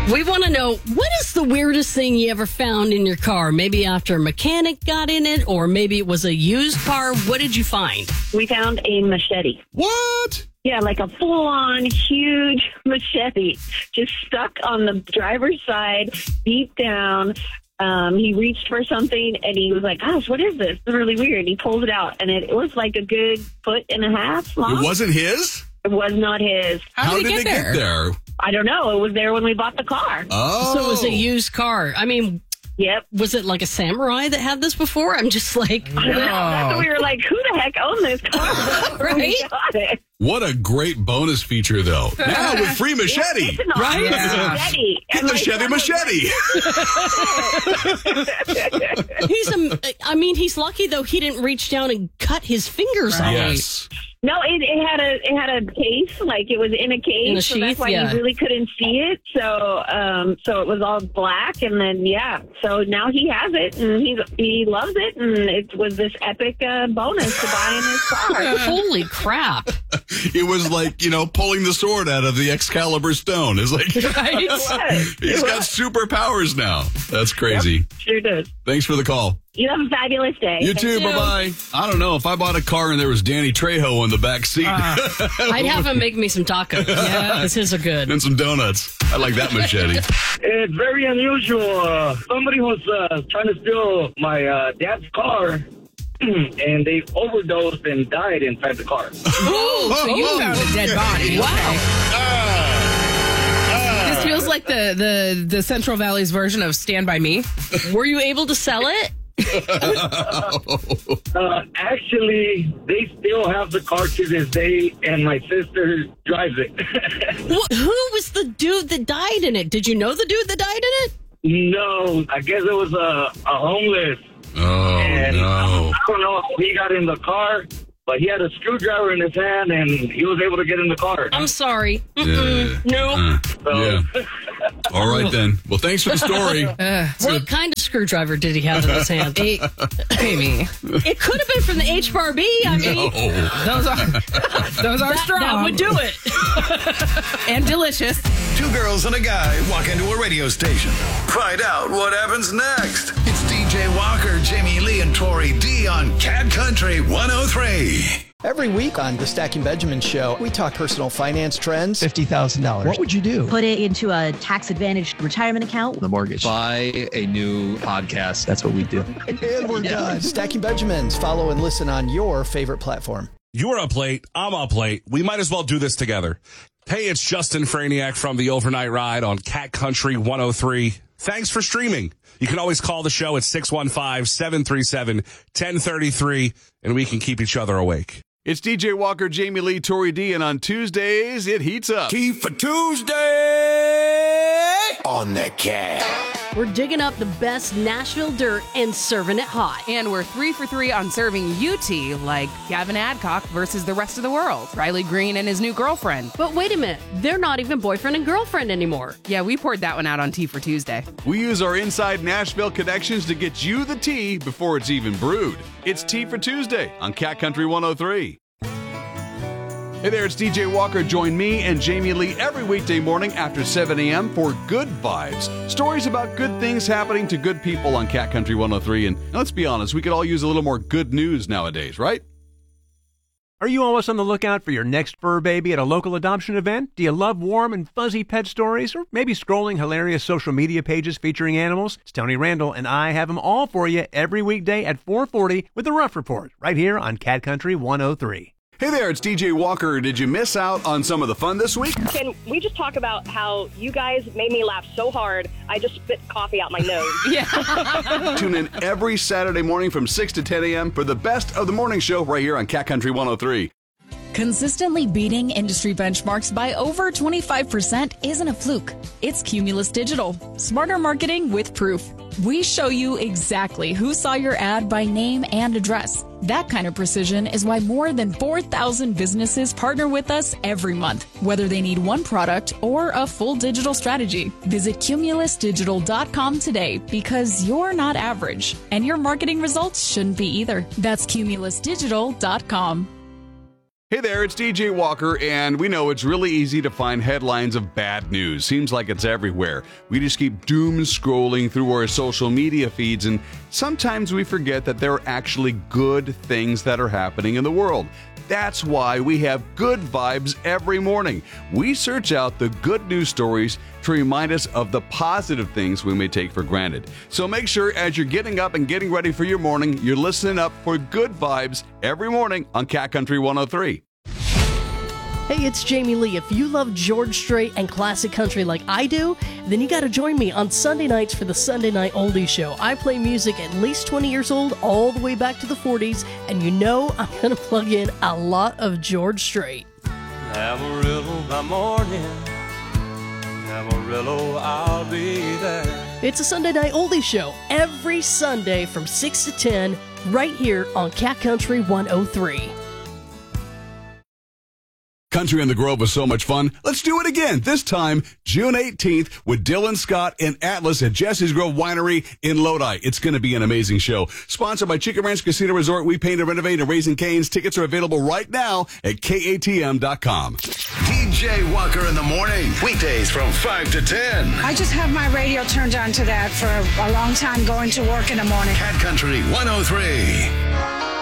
We want to know, what is the weirdest thing you ever found in your car? Maybe after a mechanic got in it, or maybe it was a used car. What did you find? We found a machete. What? Yeah, like a full-on huge machete just stuck on the driver's side, deep down. He reached for something, and he was like, gosh, what is this? It's really weird. He pulled it out, and it was like a good 1.5 feet long. It wasn't his? It was not his. How did it get there? I don't know. It was there when we bought the car. Oh. So it was a used car. I mean, Yep. was it like a samurai that had this before? I'm just like, I know. That's what we were like, who the heck owned this car? Right? We got it. What a great bonus feature, though. Now with free machete. It's an Right? machete. Get And the my Chevy son machete. he's lucky though he didn't reach down and cut his fingers off. Yes. No, it had a case, like it was in a case, In a so sheath, that's why yeah. you really couldn't see it. So, so it was all black, and then so now he has it, and he loves it, and it was this epic bonus to buy in his car. Holy crap. It was like, pulling the sword out of the Excalibur stone. It's like, Right? he's got superpowers now. That's crazy. Sure does. Thanks for the call. You have a fabulous day. You too. you. Bye-bye. I don't know. If I bought a car and there was Danny Trejo in the back seat I'd have him make me some tacos. Yeah, because his are good. and some donuts, I like that machete. It's very unusual. Somebody was trying to steal my dad's car, and they overdosed and died inside the car. Oh, so you found a dead body. Wow. This feels like the Central Valley's version of Stand By Me. Were you able to sell it? Actually, they still have the car to this day, and my sister drives it. Who was the dude that died in it? Did you know the dude that died in it? No, I guess it was a homeless. Oh, And no. I don't know if he got in the car, but he had a screwdriver in his hand, and he was able to get in the car. I'm sorry. Yeah. No. So, Yeah. All right, then. Well, thanks for the story. What kind of screwdriver did he have in his hand? Amy, It could have been from the HBRB. I mean, those are strong. that would do it. And delicious. Two girls and a guy walk into a radio station. Find out what happens next. It's DJ Walker, Jamie Lee, and Tori D on Cat Country 103. Every week on the Stacking Benjamin Show, we talk personal finance trends. $50,000. What would you do? Put it into a tax-advantaged retirement account. The mortgage. Buy a new podcast. That's what we do. And we're done. Stacking Benjamins. Follow and listen on your favorite platform. You're up late. I'm up late. We might as well do this together. Hey, it's Justin Franiak from the Overnight Ride on Cat Country 103. Thanks for streaming. You can always call the show at 615-737-1033, and we can keep each other awake. It's DJ Walker, Jamie Lee, Tori D, and on Tuesdays, it heats up. Key for Tuesday on the Cat. We're digging up the best Nashville dirt and serving it hot. And we're 3 for 3 on serving UT, like Gavin Adcock versus the rest of the world, Riley Green and his new girlfriend. But wait a minute, they're not even boyfriend and girlfriend anymore. Yeah, we poured that one out on Tea for Tuesday. We use our inside Nashville connections to get you the tea before it's even brewed. It's Tea for Tuesday on Cat Country 103. Hey there, it's DJ Walker. Join me and Jamie Lee every weekday morning after 7 a.m. for Good Vibes. Stories about good things happening to good people on Cat Country 103. And let's be honest, we could all use a little more good news nowadays, right? Are you always on the lookout for your next fur baby at a local adoption event? Do you love warm and fuzzy pet stories? Or maybe scrolling hilarious social media pages featuring animals? It's Tony Randall, and I have them all for you every weekday at 4:40 with the Rough Report, right here on Cat Country 103. Hey there, it's DJ Walker. Did you miss out on some of the fun this week? Can we just talk about how you guys made me laugh so hard, I just spit coffee out my nose? Yeah. Tune in every Saturday morning from 6 to 10 a.m. for the best of the morning show right here on Cat Country 103. Consistently beating industry benchmarks by over 25% isn't a fluke. It's Cumulus Digital. Smarter marketing with proof. We show you exactly who saw your ad by name and address. That kind of precision is why more than 4,000 businesses partner with us every month, whether they need one product or a full digital strategy. Visit cumulusdigital.com today because you're not average, and your marketing results shouldn't be either. That's cumulusdigital.com. Hey there, it's DJ Walker, and we know it's really easy to find headlines of bad news. Seems like it's everywhere. We just keep doom scrolling through our social media feeds, and sometimes we forget that there are actually good things that are happening in the world. That's why we have Good Vibes every morning. We search out the good news stories to remind us of the positive things we may take for granted. So make sure as you're getting up and getting ready for your morning, you're listening up for Good Vibes every morning on Cat Country 103. Hey, it's Jamie Lee. If you love George Strait and classic country like I do, then you got to join me on Sunday nights for the Sunday Night Oldies Show. I play music at least 20 years old, all the way back to the 40s, and you know I'm going to plug in a lot of George Strait. Amarillo by morning, Amarillo, I'll be there. It's a Sunday Night Oldies Show every Sunday from 6 to 10 right here on Cat Country 103. Country in the Grove was so much fun. Let's do it again. This time, June 18th with Dylan Scott and Atlas at Jesse's Grove Winery in Lodi. It's going to be an amazing show. Sponsored by Chicken Ranch Casino Resort. We paint and renovate and Raising Cane's. Tickets are available right now at KATM.com. DJ Walker in the morning. Weekdays from 5 to 10. I just have my radio turned on to that for a long time going to work in the morning. Cat Country 103.